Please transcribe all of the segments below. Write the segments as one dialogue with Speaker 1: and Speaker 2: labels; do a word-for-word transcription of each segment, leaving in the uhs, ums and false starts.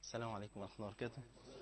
Speaker 1: السلام عليكم ورحمة الله وبركاته.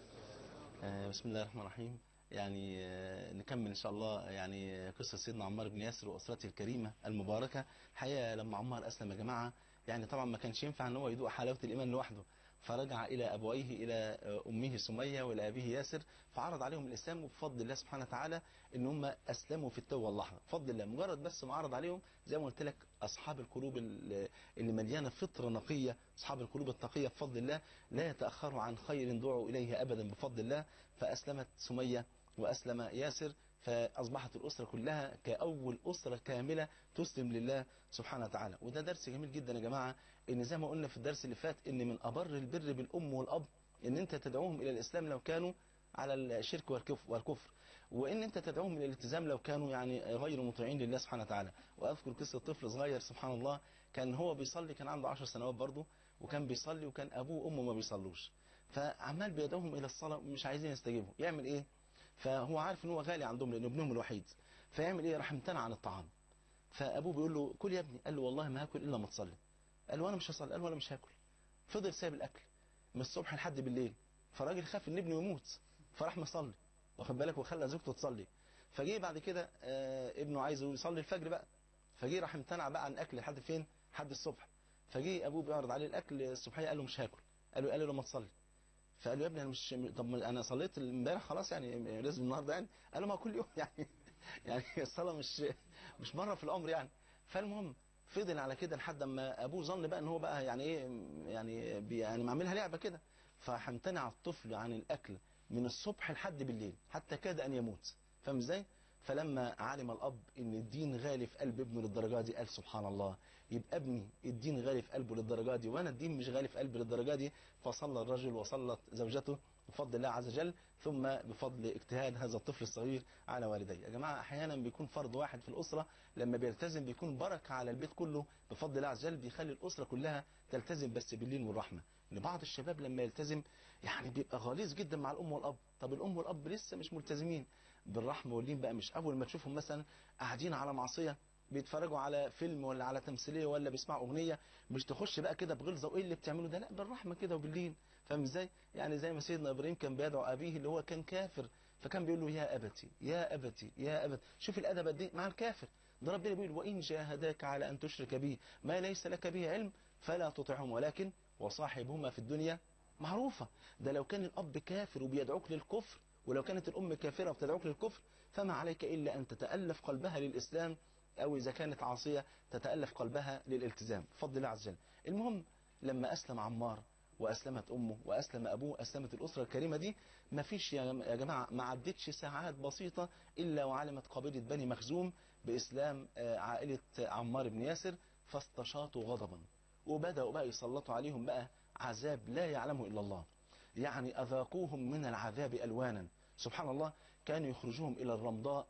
Speaker 1: آه، بسم الله الرحمن الرحيم. يعني آه، نكمل إن شاء الله يعني قصة سيدنا عمار بن ياسر وأسرته الكريمة المباركة. الحقيقة لما عمار أسلم يا جماعة، يعني طبعا ما كانش ينفع ان هو يدوق حلاوة الإيمان لوحده، فرجع إلى أبويه، إلى آه، أمه سمية وإلى أبيه ياسر، فعرض عليهم الإسلام، وبفضل الله سبحانه وتعالى إن هم أسلموا في التو واللحظة بفضل الله. مجرد بس ما عرض عليهم، زي ما قلت لك، أصحاب القلوب ال- اللي مليانة فطرة نقية، أصحاب القلوب التقية بفضل الله لا يتأخروا عن خير دعوا إليه أبدا بفضل الله. فأسلمت سمية وأسلم ياسر، فأصبحت الأسرة كلها كأول أسرة كاملة تسلم لله سبحانه وتعالى. وده درس جميل جدا يا جماعة، إن زي ما قلنا في الدرس اللي فات، إن من أبر البر بالأم والأب إن أنت تدعوهم إلى الإسلام لو كانوا على الشرك والكفر والكفر، وإن أنت تدعوهم إلى الالتزام لو كانوا يعني غير مطيعين لله سبحانه وتعالى. وأذكر قصة طفل صغير سبحان الله، كان هو بيصلي، كان عنده عشر سنوات برضه، وكان بيصلي، وكان أبوه وأمه ما بيصلوش، فعمال بيدعوهم إلى الصلاة ومش عايزين يستجيبوا. يعمل إيه؟ فهو عارف ان هو غالي عندهم لان ابنهم الوحيد، فيعمل ايه؟ راح امتنع عن الطعام. فابوه بيقول له كل يا ابني، قال له والله ما هاكل الا ما تصلي. قال له انا مش هصلي، قال له انا مش هاكل. فضل سايب الاكل من الصبح لحد بالليل. فالراجل خاف ان ابنه يموت، فراح مصلي، واخد بالك، وخلى زوجته تصلي. فجه بعد كده آه ابنه عايز يصلي الفجر بقى، فجه راح امتنع بقى عن الاكل لحد فين؟ لحد الصبح. فجه ابوه بيعرض عليه الاكل الصبحيه، قال له مش هاكل. قال له قال له لما تصلي. فقال له يا ابني انا مش، طب ما انا صليت امبارح خلاص، يعني لازم النهارده يعني. قال له ما كل يوم يعني يعني الصلاه مش مش مره في العمر يعني. فالمهم فضل على كده لحد ما ابوه ظن بقى ان هو بقى يعني ايه، يعني بي يعني معاملها لعبه كده. فهمتنع الطفل عن الاكل من الصبح لحد بالليل حتى كاد ان يموت. فاهم ازاي؟ فلما علم الاب ان الدين غالي في قلب ابنه للدرجه دي، قال سبحان الله، يبقى ابني الدين غالي في قلبه للدرجه دي وانا الدين مش غالي في قلبي للدرجه دي. فصلى الرجل وصلت زوجته بفضل الله عز وجل، ثم بفضل اجتهاد هذا الطفل الصغير على والديه. يا جماعه احيانا بيكون فرد واحد في الاسره لما بيلتزم بيكون بركه على البيت كله بفضل الله عز وجل، بيخلي الاسره كلها تلتزم بس باللين والرحمه. لبعض الشباب لما يلتزم يعني بيبقى غليظ جدا مع الام والاب، طب الام والاب لسه مش ملتزمين بالرحمه واللين بقى، مش اول ما تشوفهم مثلا قاعدين على معصيه بيتفرجوا على فيلم ولا على تمثيليه ولا بيسمعوا اغنيه، مش تخش بقى كده بغلظه وايه اللي بتعمله ده، لا بالرحمه كده وباللين. فاهم ازاي؟ يعني زي ما سيدنا ابراهيم كان بيدعو ابيه اللي هو كان كافر، فكان بيقول له يا ابتي يا ابتي يا ابتي. شوف الادب قد ايه مع الكافر. ده ربنا بيقول وان جاهداك على ان تشرك بي ما ليس لك به علم فلا تطعهم ولكن وصاحبهما في الدنيا معروفه. ده لو كان الاب كافر وبيدعوك للكفر، ولو كانت الام كافره وبتدعوك للكفر، فما عليك الا ان تتالف قلبها للاسلام، أو إذا كانت عاصية تتألف قلبها للالتزام بفضل الله عز وجل. المهم لما أسلم عمار وأسلمت أمه وأسلم أبوه، أسلمت الأسرة الكريمة دي، ما فيش يا جماعة ما عدتش ساعات بسيطة إلا وعلمت قبيلة بني مخزوم بإسلام آه، عائلة عمار بن ياسر، فاستشاطوا غضبا وبدأوا بقى يسلطوا عليهم بقى عذاب لا يعلمه إلا الله. يعني أذاقوهم من العذاب ألوانا سبحان الله. كانوا يخرجوهم إلى الرمضاء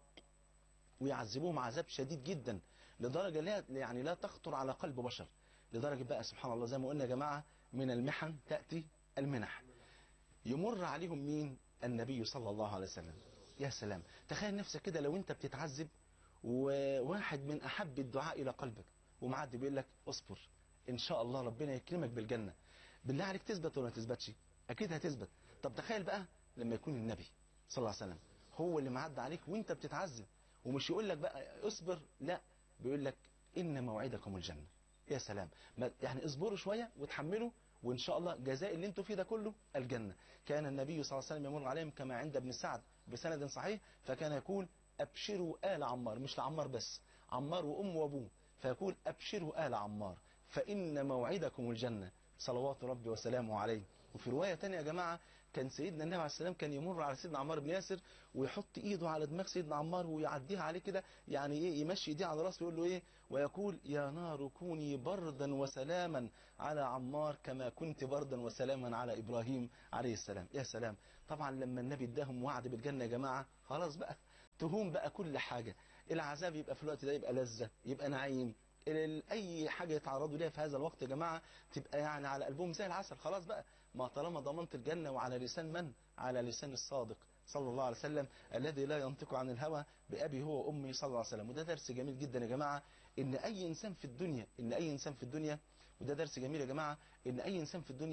Speaker 1: ويعذبوهم عذاب شديد جدا لدرجة لا يعني لا تخطر على قلب بشر. لدرجة بقى سبحان الله زي ما قلنا يا جماعة، من المحن تأتي المنح. يمر عليهم مين؟ النبي صلى الله عليه وسلم. يا سلام، تخيل نفسك كده لو انت بتتعذب وواحد من أحب الدعاء إلى قلبك ومعدي بيقول لك اصبر إن شاء الله ربنا يكرمك بالجنة. بالله عليك تثبت ولا ما تثبتش؟ أكيد هتثبت. طب تخيل بقى لما يكون النبي صلى الله عليه وسلم هو اللي معدي عليك وانت بتتعذب، ومش يقول لك بقى اصبر، لا، بيقول لك إن موعدكم الجنة. يا سلام، ما- يعني اصبروا شوية وتحملوا، وإن شاء الله جزاء اللي انتوا فيه ده كله الجنة. كان النبي صلى الله عليه وسلم يمر عليهم كما عند ابن سعد بسند صحيح، فكان يقول أبشروا آل عمار، مش لعمار بس، عمار وأم وأبوه، فيقول أبشروا آل عمار فإن موعدكم الجنة صلوات ربي وسلامه عليه. وفي رواية تانية يا جماعة، كان سيدنا النبي عليه السلام كان يمر على سيدنا عمار بن ياسر ويحط ايده على دماغ سيدنا عمار ويعديها عليه كده، يعني ايه، يمشي ايديه على راسه ويقول له ايه، ويقول يا نار كوني بردا وسلاما على عمار كما كنت بردا وسلاما على ابراهيم عليه السلام. يا سلام. طبعا لما النبي اداهم وعد بالجنة يا جماعة، خلاص بقى تهون بقى كل حاجة. العذاب يبقى في الوقت ده يبقى لذة، يبقى نعيم. ال- اي حاجة يتعرضوا ليها في هذا الوقت يا جماعة تبقى يعني على قلبهم زي العسل. خلاص بقى، ما طالما ضمنت الجنة، وعلى لسان من؟ على لسان الصادق صلى الله عليه وسلم الذي لا ينطق عن الهوى، بأبي هو وأمي صلى الله عليه وسلم. وده درس جميل جدا يا جماعة، ان اي انسان في الدنيا ان اي انسان في الدنيا وده درس جميل يا جماعة، ان اي انسان في الدنيا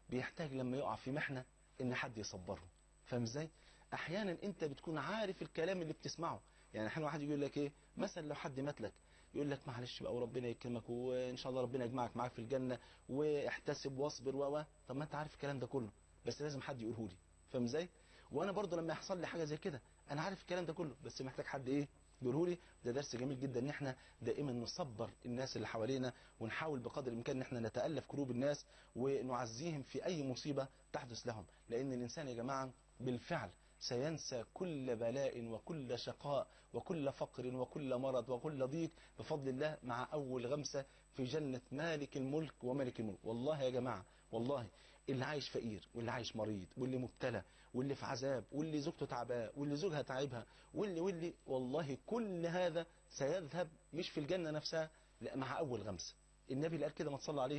Speaker 1: بيحتاج لما يقع في محنة ان حد يصبره. فاهم ازاي؟ احيانا انت بتكون عارف الكلام اللي بتسمعه. يعني احيانا واحد يقول لك ايه مثلا، لو حد مات لك يقول لك معلش بقى وربنا يكرمك وان شاء الله ربنا يجمعك معاك في الجنة واحتسب واصبر و طب ما انت عارف الكلام ده كله، بس لازم حد يقوله لي. فاهم ازاي؟ وانا برضو لما يحصل لي حاجه زي كده انا عارف الكلام ده كله، بس محتاج حد ايه يقوله لي. ده درس جميل جدا ان احنا دائما نصبر الناس اللي حوالينا، ونحاول بقدر الامكان ان احنا نتالف قلوب الناس ونعزيهم في اي مصيبه تحدث لهم. لان الانسان يا جماعه بالفعل سينسى كل بلاء وكل شقاء وكل فقر وكل مرض وكل ضيق بفضل الله مع اول غمسه في جنه مالك الملك وملك الملك. والله يا جماعه والله اللي عايش فقير واللي عايش مريض واللي مبتلى واللي في عذاب واللي زوجته تعباه واللي زوجها تعبها واللي واللي والله كل هذا سيذهب مش في الجنة نفسها، لا مع أول غمسة. النبي اللي قال كده ما تصلى عليه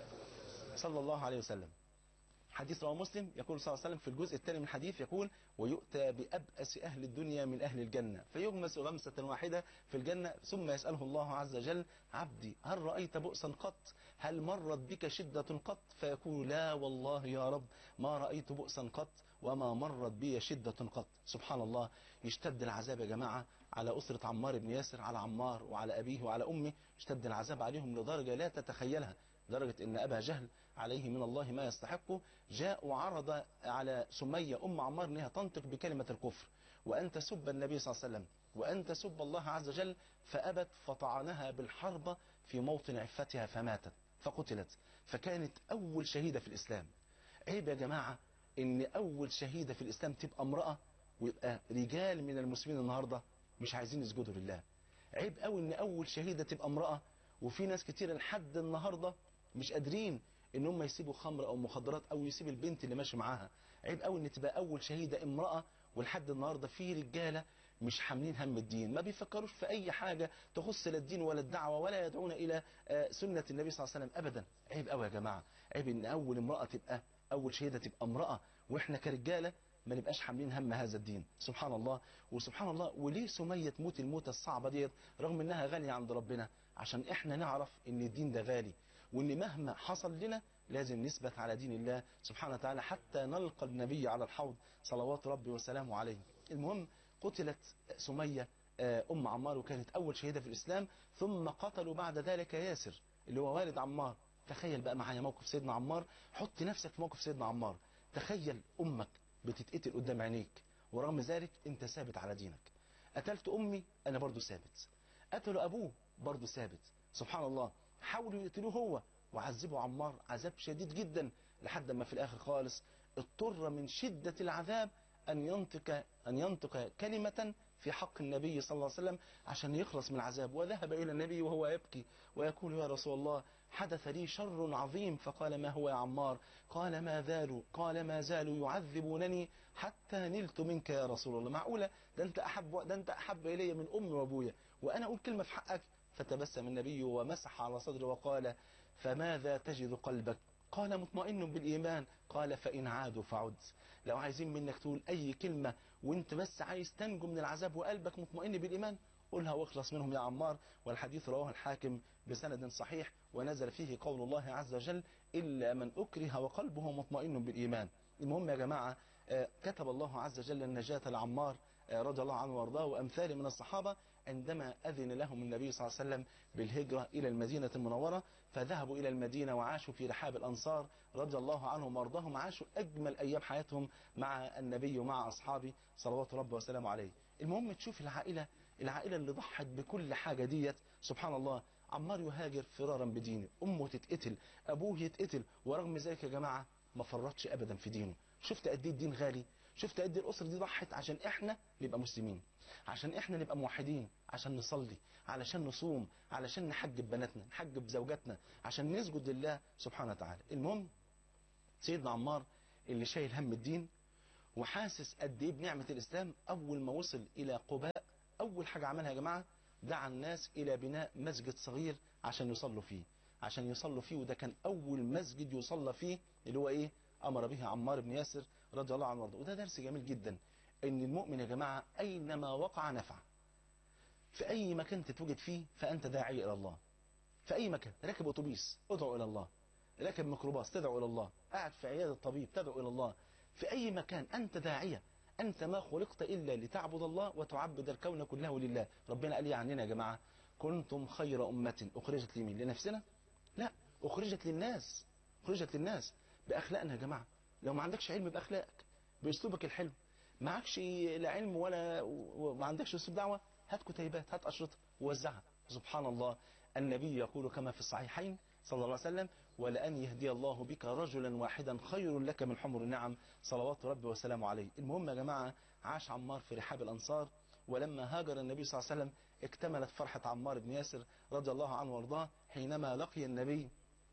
Speaker 1: صلى الله عليه وسلم. حديث رواه مسلم يقول صلى الله عليه وسلم في الجزء الثاني من الحديث يقول ويؤتى بأبأس أهل الدنيا من أهل الجنة فيغمس غمسة واحدة في الجنة ثم يسأله الله عز وجل عبدي هل رأيت بؤسا قط؟ هل مرت بك شدة قط؟ فيقول لا والله يا رب ما رأيت بؤسا قط وما مرت بي شدة قط. سبحان الله. يشتد العذاب يا جماعة على أسرة عمار بن ياسر، على عمار وعلى أبيه وعلى أمه، يشتد العذاب عليهم لدرجة لا تتخيلها، درجة ان ابا جهل عليه من الله ما يستحقه جاء وعرض على سمية ام عمار انها تنطق بكلمة الكفر وان تسب النبي صلى الله عليه وسلم وان تسب الله عز وجل، فابت فطعنها بالحربة في موطن عفتها فماتت فقتلت، فكانت اول شهيدة في الاسلام. عيب يا جماعة ان اول شهيدة في الاسلام تبقى امرأة ويبقى رجال من المسلمين النهاردة مش عايزين يسجدوا لله. عيب قوي ان اول شهيدة تبقى امرأة وفي ناس كتير لحد النهاردة مش قادرين ان هم يسيبوا خمر او مخدرات او يسيب البنت اللي ماشي معاها. عيب قوي ان تبقى اول شهيدة امرأة ولحد النهاردة في رجالة مش حاملين هم الدين، ما بيفكروش في اي حاجة تخص لا الدين ولا الدعوة ولا يدعون الى سنة النبي صلى الله عليه وسلم ابدا. عيب قوي يا جماعة، عيب ان اول امرأة تبقى اول شهيدة تبقى امرأة واحنا كرجالة ما نبقاش حاملين هم هذا الدين. سبحان الله. وسبحان الله وليه سمية تموت الموتة الصعبة ديت رغم انها غالية عند ربنا؟ عشان احنا نعرف ان الدين ده غالي وان مهما حصل لنا لازم نثبت على دين الله سبحانه وتعالى حتى نلقى النبي على الحوض صلوات ربي وسلامه عليه. المهم قتلت سمية ام عمار وكانت اول شهيدة في الاسلام، ثم قتلوا بعد ذلك ياسر اللي هو والد عمار. تخيل بقى معايا موقف سيدنا عمار، حط نفسك في موقف سيدنا عمار. تخيل امك بتتقتل قدام عينيك ورغم ذلك انت ثابت على دينك. قتلت امي انا برضو ثابت، قتلوا ابوه برضو ثابت. سبحان الله. حاولوا يقتلوه هو وعذبوا عمار عذاب شديد جدا لحد ما في الاخر خالص اضطر من شدة العذاب ان ينطق ان ينطق كلمة في حق النبي صلى الله عليه وسلم عشان يخلص من العذاب. وذهب الى النبي وهو يبكي ويقول يا رسول الله حدث لي شر عظيم. فقال ما هو يا عمار؟ قال ما زالوا قال ما زالوا يعذبونني حتى نلت منك يا رسول الله. معقولة ده انت احب ده انت احب الي من امي وابويا وانا اقول كلمة في حقك؟ فتبسم النبي ومسح على صدره وقال فماذا تجد قلبك؟ قال مطمئن بالإيمان. قال فإن عادوا فعد. لو عايزين منك تقول أي كلمة وانت بس عايز تنجو من العذاب وقلبك مطمئن بالإيمان قولها واخلص منهم يا عمار. والحديث رواه الحاكم بسند صحيح ونزل فيه قول الله عز وجل إلا من أكره وقلبه مطمئن بالإيمان. المهم يا جماعة كتب الله عز وجل النجاة لعمار رضي الله عنه وارضاه وأمثاله من الصحابة عندما أذن لهم النبي صلى الله عليه وسلم بالهجرة إلى المدينة المنورة، فذهبوا إلى المدينة وعاشوا في رحاب الأنصار رضي الله عنهم وارضاهم، عاشوا أجمل أيام حياتهم مع النبي ومع أصحابه صلوات ربه وسلامه عليه. المهم تشوف العائلة العائلة اللي ضحت بكل حاجة ديت. سبحان الله. عمار يهاجر فرارا بدينه، أمه تتقتل، أبوه يتقتل، ورغم ذلك يا جماعة ما فرطش أبدا في دينه. شفت قد ايه الدين غالي؟ شفت قد ايه الأسرة دي ضحت عشان احنا نبقى مسلمين، عشان احنا نبقى موحدين، عشان نصلي، علشان نصوم، علشان نحجب بناتنا، نحجب زوجاتنا، عشان نسجد لله سبحانه وتعالى. المهم سيدنا عمار اللي شايل هم الدين وحاسس قد ايه بنعمة الإسلام، أول ما وصل إلى قباء أول حاجة عملها يا جماعة دعا الناس إلى بناء مسجد صغير عشان يصلوا فيه عشان يصلوا فيه وده كان أول مسجد يصلى فيه اللي هو إيه أمر به عمار بن ياسر رضي الله عنه وارضاه. وده درس جميل جدا ان المؤمن يا جماعة اينما وقع نفع. في اي مكان تتوجد فيه فانت داعي الى الله. في اي مكان راكب اتوبيس ادعو الى الله، راكب ميكروباص تدعو إلى الله، قاعد في عيادة الطبيب تدعو إلى الله، في أي مكان أنت داعية. أنت ما خلقت إلا لتعبد الله وتعبد الكون كله لله. ربنا قال عننا يا جماعة كنتم خير أمة أخرجت لمين؟ لنفسنا؟ لا، أخرجت للناس. أخرجت للناس بأخلاقنا يا جماعة. لو ما عندكش علم بأخلاقك، بأسلوبك الحلو، معكش لا علم ولا وما عندكش أسلوب دعوة، هات كتيبات، هات أشرطة ووزعها. سبحان الله، النبي يقول كما في الصحيحين صلى الله عليه وسلم: ولأن يهدي الله بك رجلا واحدا خير لك من حمر النعم، صلوات ربي وسلامه عليه. المهم يا جماعة، عاش عمار في رحاب الأنصار، ولما هاجر النبي صلى الله عليه وسلم اكتملت فرحة عمار بن ياسر رضي الله عنه وارضاه حينما لقي النبي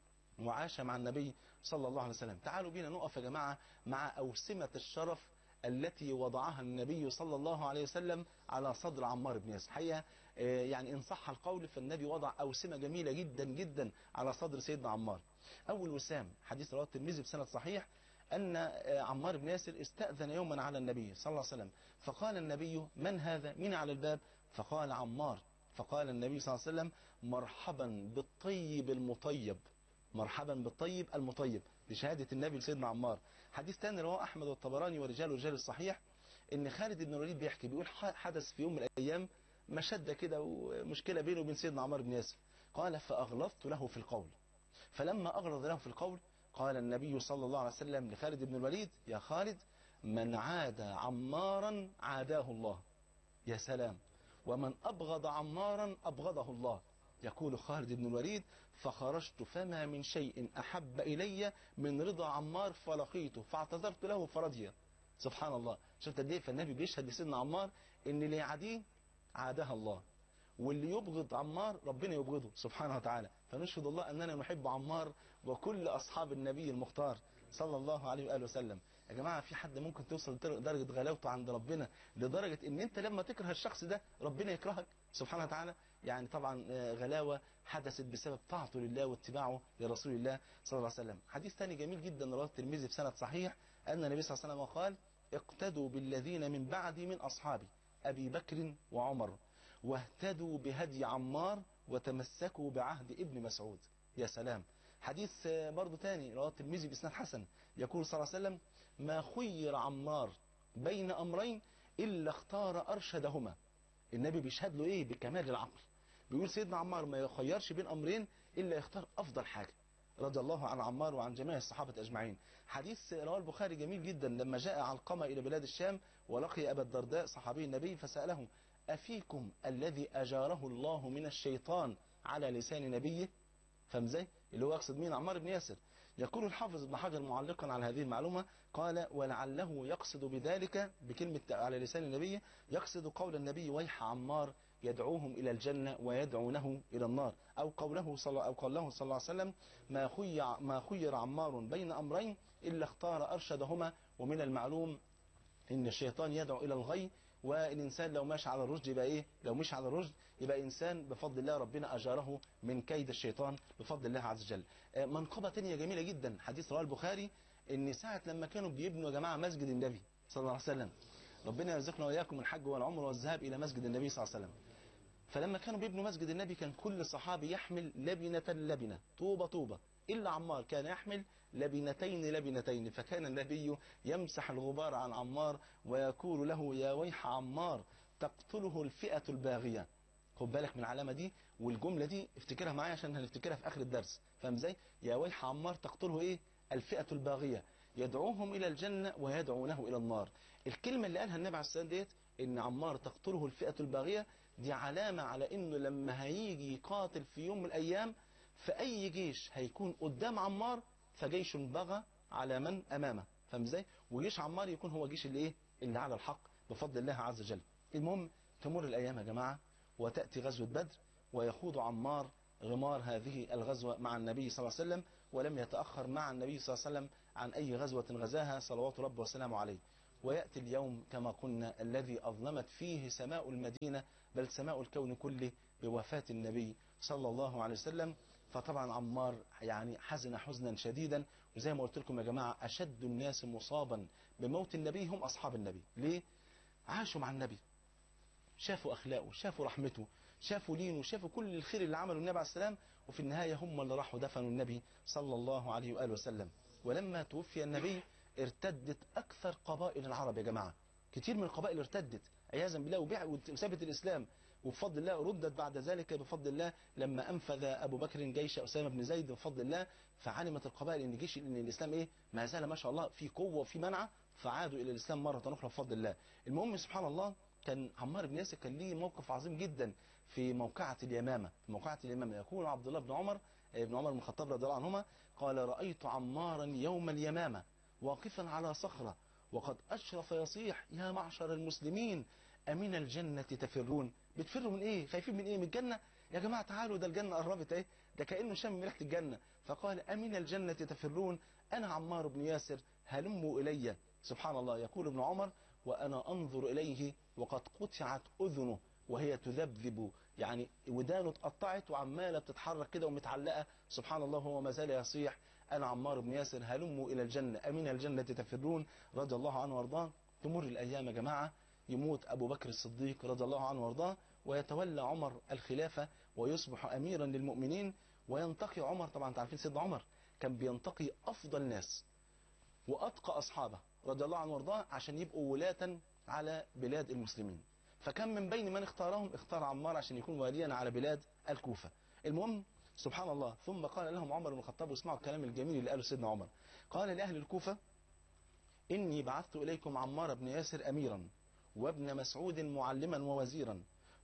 Speaker 1: وعاش مع النبي صلى الله عليه وسلم. تعالوا بينا نقف يا جماعة مع أوسمة الشرف التي وضعها النبي صلى الله عليه وسلم على صدر عمار بن ياسر. حقيقة يعني إن صح القول فالنبي وضع أوسمة جميلة جدا جدا على صدر سيدنا عمار. أول وسام، حديث رواه الترمذي بسند صحيح، أن عمار بن ياسر استأذن يوما على النبي صلى الله عليه وسلم، فقال النبي: من هذا؟ من على الباب؟ فقال: عمار. فقال النبي صلى الله عليه وسلم: مرحبا بالطيب المطيب، مرحبا بالطيب المطيب، بشهادة النبي لسيدنا عمار. حديث ثاني رواه أحمد والطبراني ورجال رجال الصحيح، إن خالد بن الوليد بيحكي بيقول حدث في يوم من الأيام مشدة كده ومشكلة بينه وبين سيدنا عمار بن ياسر. قال: فأغلظت له في القول، فلما أغلظ له في القول قال النبي صلى الله عليه وسلم لخالد بن الوليد: يا خالد، من عاد عمارا عاداه الله. يا سلام. ومن أبغض عمارا أبغضه الله. يقول خالد بن الوليد: فخرجت فما من شيء أحب إلي من رضا عمار فلقيته فاعتذرت له فرضي. سبحان الله. شفت قد ايه؟ فالنبي بيشهد لسيدنا عمار ان اللي يعاديه عادها الله، واللي يبغض عمار ربنا يبغضه سبحانه وتعالى. فنشهد الله أننا نحب عمار وكل أصحاب النبي المختار صلى الله عليه وآله وسلم. يا جماعة، في حد ممكن توصل درجة غلاوته عند ربنا لدرجة ان انت لما تكره الشخص ده ربنا يكرهك سبحانه وتعالى؟ يعني طبعا غلاوة حدثت بسبب طاعته لله واتباعه لرسول الله صلى الله عليه وسلم. حديث ثاني جميل جدا رواه الترمذي بسند صحيح، أن النبي صلى الله عليه وسلم قال: اقتدوا بالذين من بعدي من أصحابي أبي بكر وعمر، واهتدوا بهدي عمار، وتمسكوا بعهد ابن مسعود. يا سلام. حديث برضو تاني رواه الترمذي بإسناد حسن، يقول صلى الله عليه وسلم: ما خير عمار بين أمرين إلا اختار أرشدهما. النبي بيشهد له إيه؟ بكمال العقل. بيقول سيدنا عمار ما يخيرش بين أمرين إلا يختار أفضل حاجة، رضي الله عن عمار وعن جميع الصحابة أجمعين. حديث رواه البخاري جميل جدا، لما جاء علقمة إلى بلاد الشام ولقي أبا الدرداء صحابي النبي فسأله: أفيكم الذي أجاره الله من الشيطان على لسان نبيه؟ فهم ازاي؟ اللي هو يقصد مين؟ عمار بن ياسر. يقول الحافظ ابن حجر معلقا على هذه المعلومة قال: ولعله يقصد بذلك بكلمة على لسان النبي يقصد قول النبي: ويح عمار يدعوهم إلى الجنة ويدعونه إلى النار، أو قوله صلى أو قوله صلى الله عليه وسلم: ما خير ما خير عمار بين أمرين إلا اختار أرشدهما. ومن المعلوم إن الشيطان يدعو إلى الغي، والإنسان لو ماشي على الرشد يبقى إيه؟ لو مش على الرشد يبقى إنسان بفضل الله ربنا أجاره من كيد الشيطان بفضل الله عز وجل. منقبة تانية جميلة جدا، حديث رواه البخاري، إن ساعة لما كانوا بيبنوا يا جماعة مسجد النبي صلى الله عليه وسلم، ربنا يرزقنا وإياكم الحج والعمر والذهاب إلى مسجد النبي صلى الله عليه وسلم. فلما كانوا بيبنوا مسجد النبي كان كل صحابي يحمل لبنة لبنة، طوبة طوبة، إلا عمار كان يحمل لبنتين لبنتين. فكان النبي يمسح الغبار عن عمار ويقول له: يا ويح عمار تقتله الفئة الباغية. خد بالك من العلامة دي والجملة دي، افتكرها معايا عشان هنفتكرها في آخر الدرس. فاهم ازاي؟ يا ويح عمار تقتله ايه؟ الفئة الباغية، يدعوهم إلى الجنة ويدعونه إلى النار. الكلمة اللي قالها النبي عليه الصلاة والسلام ديت، إن عمار تقتله الفئة الباغية، دي علامة على إنه لما هيجي يقاتل في يوم من الأيام في أي جيش هيكون قدام عمار فجيش بغى على من أمامه. فاهم ازاي؟ وجيش عمار يكون هو جيش اللي ايه؟ اللي على الحق بفضل الله عز وجل. المهم تمر الأيام يا جماعة وتأتي غزوة بدر، ويخوض عمار غمار هذه الغزوة مع النبي صلى الله عليه وسلم، ولم يتأخر مع النبي صلى الله عليه وسلم عن أي غزوة غزاها صلوات ربه وسلامه عليه. ويأتي اليوم كما قلنا الذي أظلمت فيه سماء المدينة بل سماء الكون كله بوفاة النبي صلى الله عليه وسلم. فطبعا عمار يعني حزن حزنا شديدا، وزي ما قلت لكم يا جماعة أشد الناس مصابا بموت النبي هم أصحاب النبي. ليه؟ عاشوا مع النبي، شافوا أخلاقه، شافوا رحمته، شافوا لينه، شافوا كل الخير اللي عمله النبي عليه السلام، وفي النهاية هم اللي راحوا دفنوا النبي صلى الله عليه وآله وسلم. ولما توفي النبي ارتدت أكثر قبائل العرب يا جماعة، كتير من القبائل ارتدت عياذا بالله وبيع وثابت الإسلام، وبفضل الله ردت بعد ذلك بفضل الله لما أنفذ أبو بكر جيش أسامة بن زيد بفضل الله. فعلمت القبائل إن جيش إن الإسلام إيه ما زال ما شاء الله في قوة وفي منعة، فعادوا إلى الإسلام مرة أخرى بفضل الله. المهم سبحان الله كان عمار بن ياسر كان ليه موقف عظيم جدا في موقعة اليمامة. في موقعة اليمامة يقول عبد الله بن عمر ابن عمر بن الخطاب رضي الله عنهما قال رأيت عمارا يوم اليمامة واقفا على صخرة وقد أشرف يصيح يا معشر المسلمين أمن الجنة تفرون. بتفروا من إيه؟ خايفين من إيه؟ من الجنة؟ يا جماعة تعالوا ده الجنة قربت إيه؟ ده كأنه شم ريحة الجنة. فقال أمن الجنة تفرون أنا عمار بن ياسر هلموا إلي. سبحان الله يقول ابن عمر وأنا أنظر إليه وقد قطعت أذنه وهي تذبذب، يعني ودانه اتقطعت وعمالة بتتحرك كده ومتعلقة. سبحان الله هو ما زال يصيح أنا عمار بن ياسر هلموا إلى الجنة أمين الجنة تفرون رضي الله عنه وارضاه. تمر الأيام يا جماعة، يموت أبو بكر الصديق رضي الله عنه وارضاه ويتولى عمر الخلافة ويصبح أميرا للمؤمنين. وينتقي عمر، طبعا تعرفين سيدنا عمر كان بينتقي أفضل ناس وأتقى أصحابه رضي الله عنه وارضاه عشان يبقوا ولاة على بلاد المسلمين. فكان من بين من اختارهم اختار عمار عشان يكون واليا على بلاد الكوفة. المهم سبحان الله ثم قال لهم عمر بن الخطاب، واسمعوا الكلام الجميل اللي قاله سيدنا عمر. قال لأهل الكوفة إني بعثت إليكم عمار بن ياسر أميرا وابن مسعود معلما ووزيرا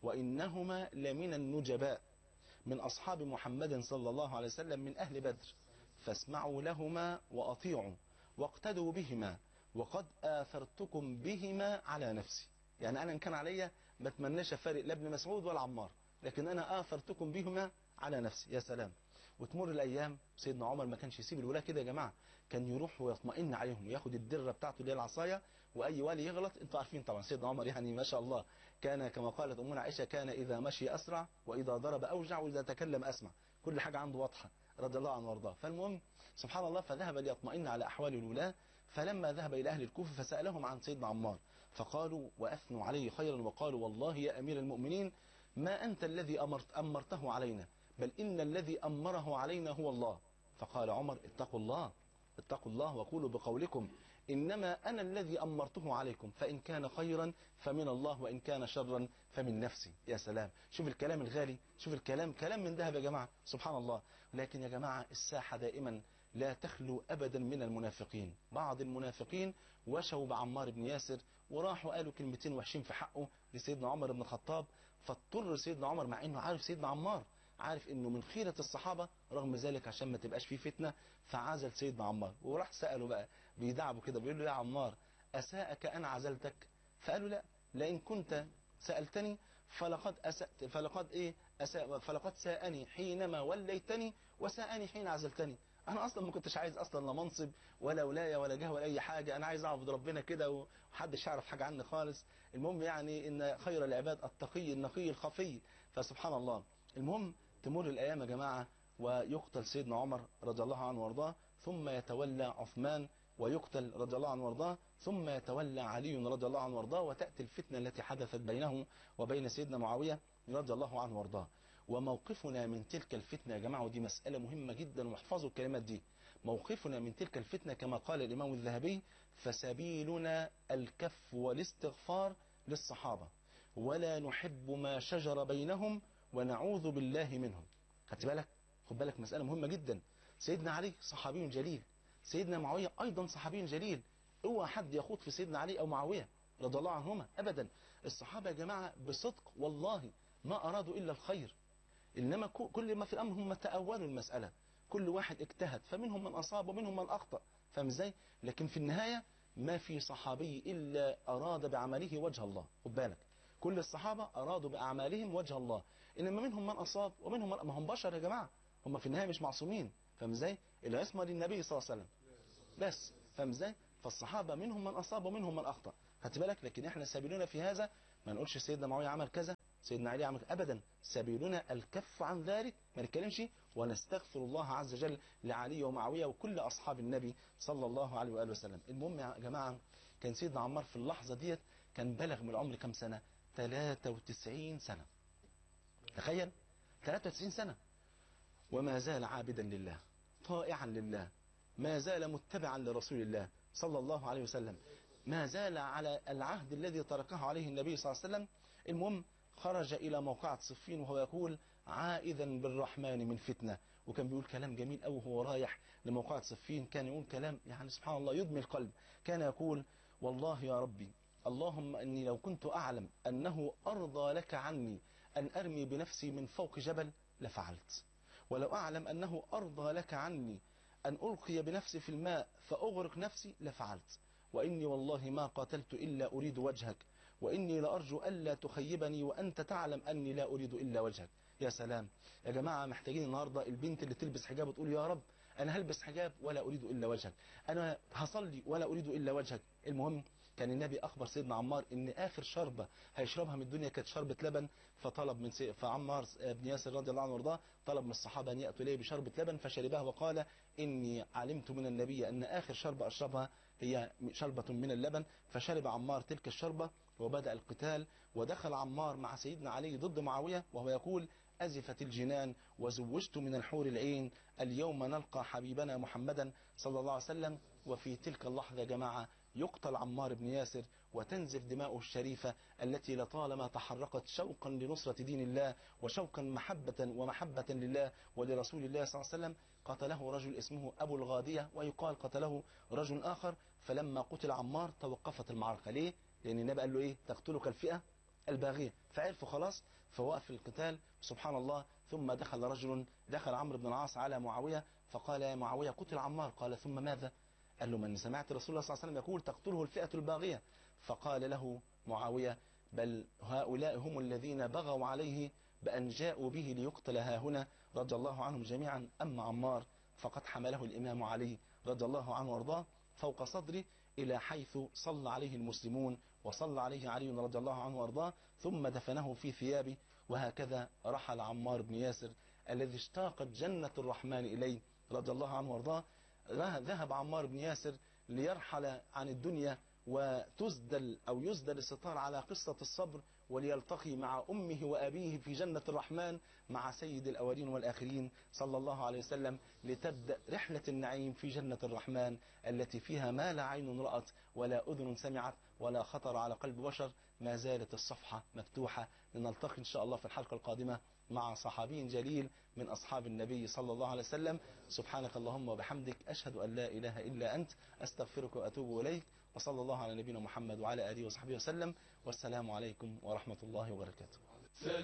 Speaker 1: وإنهما لمن النجباء من أصحاب محمد صلى الله عليه وسلم من أهل بدر، فاسمعوا لهما وأطيعوا واقتدوا بهما وقد آثرتكم بهما على نفسي. يعني أنا إن كان عليا ما اتمناش أفارق لا ابن مسعود ولا عمار، لكن أنا آثرتكم بهما على نفسي. يا سلام. وتمر الأيام سيدنا عمر ما كانش يسيب الولاة كده يا جماعة، كان يروح ويطمئن عليهم وياخد الدرة بتاعته اللي هي العصاية، وأي والي يغلط انتوا عارفين طبعا سيدنا عمر يعني ما شاء الله كان كما قالت أمنا عائشة كان إذا مشي أسرع وإذا ضرب أوجع وإذا تكلم أسمع، كل حاجة عنده واضحة رضي الله عنه وارضاه. فالمهم سبحان الله فذهب ليطمئن على أحوال الولاة. فلما ذهب إلى أهل الكوفة فسألهم عن سيدنا عمار فقالوا وأثنوا عليه خيرا وقالوا والله يا أمير المؤمنين ما أنت الذي أمرت أمرته علينا، بل إن الذي أمره علينا هو الله. فقال عمر اتقوا الله اتقوا الله وقولوا بقولكم إنما أنا الذي أمرته عليكم فإن كان خيرا فمن الله وإن كان شرا فمن نفسي. يا سلام، شوف الكلام الغالي، شوف الكلام كلام من ذهب يا جماعة سبحان الله. لكن يا جماعة الساحة دائما لا تخلو أبدا من المنافقين. بعض المنافقين وشوا بعمار بن ياسر وراحوا قالوا كلمتين وحشين في حقه لسيدنا عمر بن الخطاب، فاضطر سيدنا عمر مع انه عارف سيدنا عمار عارف انه من خيرة الصحابة رغم ذلك عشان ما تبقاش فيه فتنة فعزل سيدنا عمار. وراح سأله بقى بيدعبه كده بيقول له يا عمار أساءك أنا عزلتك؟ فقالوا لا، لئن كنت سألتني فلقد أسأت فلقد إيه أساء فلقد ساءني حينما وليتني وساءني حين عزلتني. أنا أصلا ما كنتش عايز أصلا لا منصب ولا ولاية ولا جاه ولا أي حاجة، أنا عايز أعبد ربنا كده ومحدش يعرف حاجة عني خالص. المهم يعني إن خير العباد التقي النقي الخفي. فسبحان الله. المهم تمر الأيام يا جماعة ويقتل سيدنا عمر رضي الله عنه وارضاه، ثم يتولى عثمان ويقتل رضي الله عنه وارضاه، ثم يتولى علي رضي الله عنه وارضاه، وتأتي الفتنة التي حدثت بينه وبين سيدنا معاوية رضي الله عنه وارضاه. وموقفنا من تلك الفتنة يا جماعة، ودي مسألة مهمة جدا واحفظوا الكلمات دي، موقفنا من تلك الفتنة كما قال الإمام الذهبي فسبيلنا الكف والاستغفار للصحابة ولا نحب ما شجر بينهم ونعوذ بالله منهم. خدت بالك؟ خد بالك مسألة مهمة جدا. سيدنا علي صحابي جليل، سيدنا معاوية أيضا صحابي جليل، اوعى حد يخوض في سيدنا علي أو معاوية رضي الله عنهما أبدا. الصحابة يا جماعة بصدق والله ما أرادوا إلا الخير، إنما كل ما في الأمر هم تأولوا المسألة، كل واحد اجتهد فمنهم من أصاب ومنهم من أخطأ، فاهم ازاي؟ لكن في النهاية ما في صحابي إلا أراد بعمله وجه الله. خد بالك كل الصحابة أرادوا بأعمالهم وجه الله، إنما منهم من أصاب ومنهم من... ما هم بشر يا جماعة، هم في النهاية مش معصومين، فاهم ازاي؟ العصمة للنبي صلى الله عليه وسلم بس، فاهم ازاي؟ فالصحابة منهم من أصاب ومنهم من أخطأ، خدت بالك؟ لكن احنا سبيلنا في هذا ما نقولش سيدنا معاوية عمل كذا سيدنا علي عمل أبدا، سبيلنا الكف عن ذلك ما نتكلمش، ونستغفر الله عز وجل لعلي ومعاوية وكل أصحاب النبي صلى الله عليه وآله وسلم. المهم يا جماعة كان سيدنا عمار في اللحظة ديت كان بلغ من العمر كم سنة؟ ثلاثة وتسعين سنة. تخيل ثلاثة وتسعين سنة، وما زال عابدا لله طائعا لله، ما زال متبعا لرسول الله صلى الله عليه وسلم، ما زال على العهد الذي تركه عليه النبي صلى الله عليه وسلم. المهم خرج إلى موقعة صفين وهو يقول عائذا بالرحمن من فتنة. وكان بيقول كلام جميل أوي وهو رايح لموقعة صفين، كان يقول كلام يعني سبحان الله يدمي القلب. كان يقول والله يا ربي اللهم أني لو كنت أعلم أنه أرضى لك عني أن أرمي بنفسي من فوق جبل لفعلت، ولو أعلم أنه أرضى لك عني أن ألقي بنفسي في الماء فأغرق نفسي لفعلت، وإني والله ما قاتلت إلا أريد وجهك، وإني لأرجو ألا تخيبني وأنت تعلم أني لا أريد إلا وجهك. يا سلام يا جماعة، محتاجين النهاردة البنت اللي تلبس حجاب وتقول يا رب أنا هلبس حجاب ولا أريد إلا وجهك، أنا هصلي ولا أريد إلا وجهك. المهم كان النبي أخبر سيدنا عمار إن آخر شربة هيشربها من الدنيا كانت شربة لبن، فطلب من سي... فعمار بن ياسر رضي الله عنه وارضاه طلب من الصحابة أن يأتوا إليه بشربة لبن فشربها، وقال إني علمت من النبي أن آخر شربة أشربها هي شربة من اللبن. فشرب عمار تلك الشربة وبدأ القتال، ودخل عمار مع سيدنا علي ضد معاوية وهو يقول أزفت الجنان وزوجت من الحور العين، اليوم نلقى حبيبنا محمدا صلى الله عليه وسلم. وفي تلك اللحظة يا جماعة يقتل عمار بن ياسر وتنزف دماؤه الشريفة التي لطالما تحرقت شوقا لنصرة دين الله وشوقا محبة ومحبة لله ولرسول الله صلى الله عليه وسلم. قتله رجل اسمه أبو الغادية، ويقال قتله رجل آخر. فلما قتل عمار توقفت المعركة. ليه؟ لأن النبي قال له إيه؟ تقتلك الفئة الباغية، فعرفوا خلاص فوقف القتال. سبحان الله. ثم دخل رجل دخل عمرو بن العاص على معاوية فقال يا معاوية قتل عمار. قال ثم ماذا؟ قال له من سمعت رسول الله صلى الله عليه وسلم يقول تقتله الفئة الباغية. فقال له معاوية بل هؤلاء هم الذين بغوا عليه بأن جاءوا به ليقتل ها هنا رضي الله عنهم جميعا، أما عمار فقد حمله الإمام علي رضي الله عنه وارضاه فوق صدره إلى حيث صلى عليه المسلمون وصلى عليه علي رضي الله عنه وارضاه ثم دفنه في ثيابه. وهكذا رحل عمار بن ياسر الذي اشتاقت جنة الرحمن إليه رضي الله عنه وارضاه. ذهب عمار بن ياسر ليرحل عن الدنيا وتزدل أو يزدل الستار على قصة الصبر وليلتقي مع أمه وأبيه في جنة الرحمن مع سيد الأولين والآخرين صلى الله عليه وسلم، لتبدأ رحلة النعيم في جنة الرحمن التي فيها ما لا عين رأت ولا أذن سمعت ولا خطر على قلب بشر. ما زالت الصفحة مفتوحة. لنلتقي إن شاء الله في الحلقة القادمة مع صحابي جليل من أصحاب النبي صلى الله عليه وسلم. سبحانك اللهم وبحمدك أشهد أن لا إله إلا أنت أستغفرك وأتوب إليك، وصلى الله على نبينا محمد وعلى آله وصحبه وسلم، والسلام عليكم ورحمة الله وبركاته.